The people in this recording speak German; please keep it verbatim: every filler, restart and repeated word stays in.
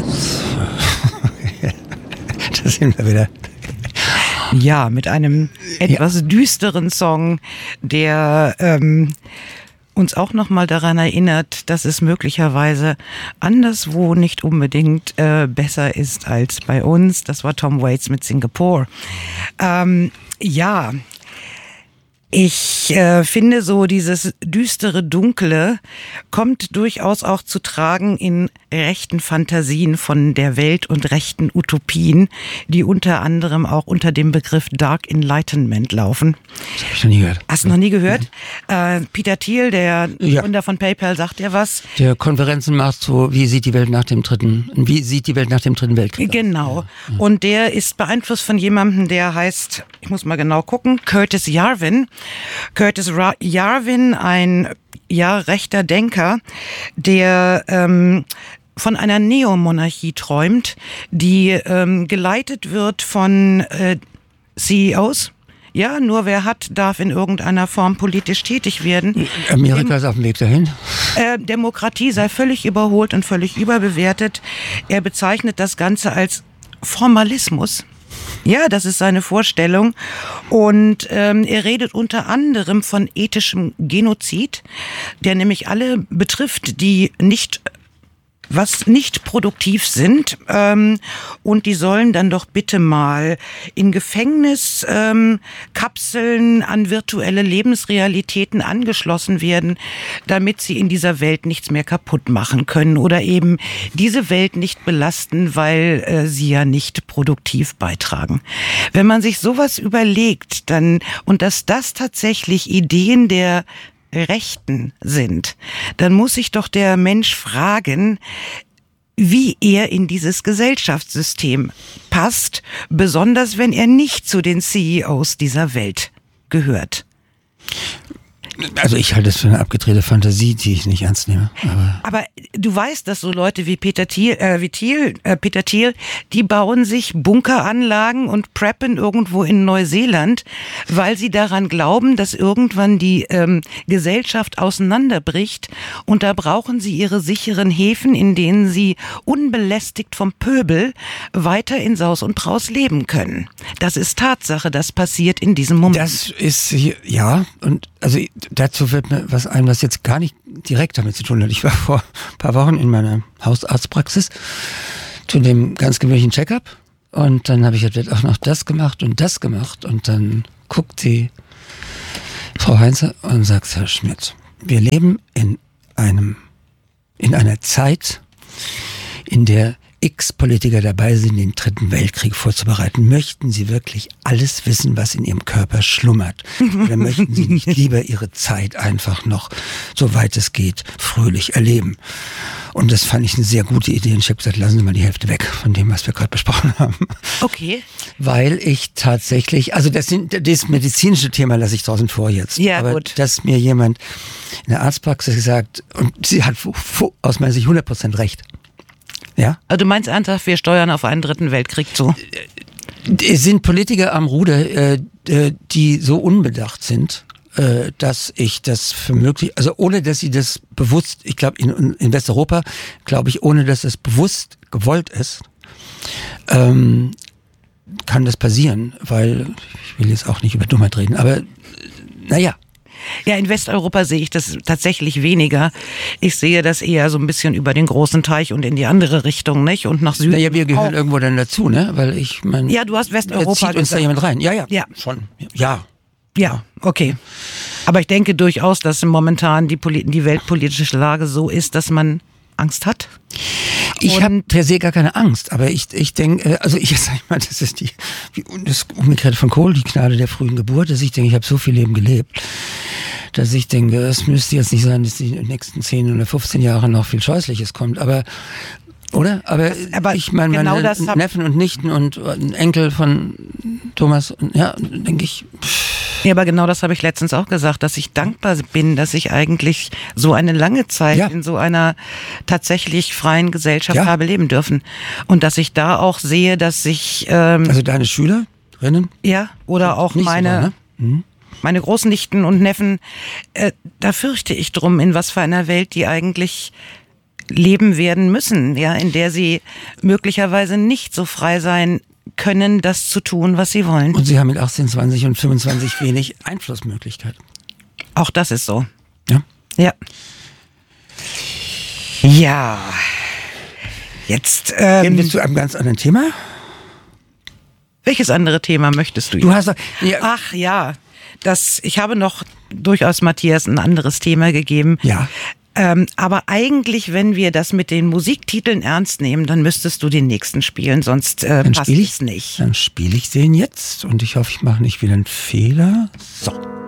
jetzt, da sind wir wieder. Ja, mit einem etwas ja. düsteren Song, der ähm, uns auch nochmal daran erinnert, dass es möglicherweise anderswo nicht unbedingt äh, besser ist als bei uns. Das war Tom Waits mit Singapore. Ähm, ja, ich äh, finde so dieses düstere Dunkle kommt durchaus auch zu tragen in rechten Fantasien von der Welt und rechten Utopien, die unter anderem auch unter dem Begriff Dark Enlightenment laufen. Das habe ich noch nie gehört. Hast du noch nie gehört? Äh, Peter Thiel, der ja. Gründer von PayPal, sagt ja was. Der Konferenzen macht so, wie sieht die Welt nach dem dritten, wie sieht die Welt nach dem dritten Weltkrieg? Genau. Ja. Und der ist beeinflusst von jemandem, der heißt, ich muss mal genau gucken, Curtis Yarvin. Curtis Ra- Yarvin, ein ja rechter Denker, der ähm, von einer Neomonarchie träumt, die ähm, geleitet wird von äh, C E Os. Ja, nur wer hat, darf in irgendeiner Form politisch tätig werden. Amerika Dem- ist auf dem Weg dahin. Äh, Demokratie sei völlig überholt und völlig überbewertet. Er bezeichnet das Ganze als Formalismus. Ja, das ist seine Vorstellung. Und ähm, er redet unter anderem von ethischem Genozid, der nämlich alle betrifft, die nicht was nicht produktiv sind, ähm, und die sollen dann doch bitte mal in Gefängniskapseln ähm, an virtuelle Lebensrealitäten angeschlossen werden, damit sie in dieser Welt nichts mehr kaputt machen können oder eben diese Welt nicht belasten, weil äh, sie ja nicht produktiv beitragen. Wenn man sich sowas überlegt, dann und dass das tatsächlich Ideen der Rechten sind, dann muss sich doch der Mensch fragen, wie er in dieses Gesellschaftssystem passt, besonders wenn er nicht zu den C E Os dieser Welt gehört. Also ich halte das für eine abgedrehte Fantasie, die ich nicht ernst nehme. Aber, aber du weißt, dass so Leute wie Peter Thiel, äh, wie Thiel, äh, Peter Thiel, die bauen sich Bunkeranlagen und preppen irgendwo in Neuseeland, weil sie daran glauben, dass irgendwann die ähm, Gesellschaft auseinanderbricht und da brauchen sie ihre sicheren Häfen, in denen sie unbelästigt vom Pöbel weiter in Saus und Braus leben können. Das ist Tatsache, das passiert in diesem Moment. Das ist, ja, und also dazu wird mir was ein, was jetzt gar nicht direkt damit zu tun hat. Ich war vor ein paar Wochen in meiner Hausarztpraxis zu dem ganz gewöhnlichen Check-up und dann habe ich jetzt auch noch das gemacht und das gemacht und dann guckt die Frau Heinze und sagt, Herr Schmidt, wir leben in einem, in einer Zeit, in der x Politiker dabei sind, den dritten Weltkrieg vorzubereiten. Möchten Sie wirklich alles wissen, was in Ihrem Körper schlummert? Oder möchten Sie nicht lieber Ihre Zeit einfach noch, soweit es geht, fröhlich erleben? Und das fand ich eine sehr gute Idee. Und ich habe gesagt, lassen Sie mal die Hälfte weg von dem, was wir gerade besprochen haben. Okay. Weil ich tatsächlich, also das, sind, das medizinische Thema lasse ich draußen vor jetzt. Ja, aber gut. Dass mir jemand in der Arztpraxis gesagt, und sie hat aus meiner Sicht hundert Prozent recht. Ja? Also du meinst ernsthaft, wir steuern auf einen dritten Weltkrieg zu? Es sind Politiker am Ruder, die so unbedacht sind, dass ich das für möglich, also ohne dass sie das bewusst, ich glaube in, in Westeuropa, glaube ich, ohne dass es bewusst gewollt ist, ähm, kann das passieren, weil, ich will jetzt auch nicht über Dummheit reden, aber naja. Ja, in Westeuropa sehe ich das tatsächlich weniger. Ich sehe das eher so ein bisschen über den großen Teich und in die andere Richtung, nicht? Und nach Süden. Naja, wir gehören auch irgendwo dann dazu, ne? Weil ich mein, ja, du hast Westeuropa zieht uns gesagt. da jemand rein. Ja, ja, ja. schon. Ja. Ja, okay. Aber ich denke durchaus, dass momentan die, Poli- die weltpolitische Lage so ist, dass man Angst hat. Ich habe per se gar keine Angst, aber ich, ich denke, also ich sag mal, das ist die, das Umgekehrt von Kohl, die Gnade der frühen Geburt, dass ich denke, ich habe so viel Leben gelebt, dass ich denke, es müsste jetzt nicht sein, dass die nächsten zehn oder fünfzehn Jahre noch viel Scheußliches kommt, aber oder? Aber, aber ich meine, genau meine das hab... Neffen und Nichten und ein Enkel von Thomas, ja, denke ich. Pff. Ja, aber genau das habe ich letztens auch gesagt, dass ich dankbar bin, dass ich eigentlich so eine lange Zeit ja. in so einer tatsächlich freien Gesellschaft ja. habe leben dürfen. Und dass ich da auch sehe, dass ich... Ähm, also deine Schülerinnen? Ja, oder auch Nicht meine... so, ne? Mhm. Meine Großnichten und Neffen, äh, da fürchte ich drum, in was für einer Welt die eigentlich leben werden müssen, ja, in der sie möglicherweise nicht so frei sein können, das zu tun, was sie wollen. Und sie haben mit achtzehn, zwanzig und fünfundzwanzig wenig Einflussmöglichkeit. Auch das ist so. Ja? Ja. Ja. Jetzt, ähm... Gehen wir zu einem ganz anderen Thema? Welches andere Thema möchtest du? Du hast... Ja. Ach ja, das, ich habe noch durchaus Matthias ein anderes Thema gegeben. Ja. Ähm, aber eigentlich, wenn wir das mit den Musiktiteln ernst nehmen, dann müsstest du den nächsten spielen, sonst äh, passt ich, es nicht. Dann spiele ich den jetzt und ich hoffe, ich mache nicht wieder einen Fehler. So.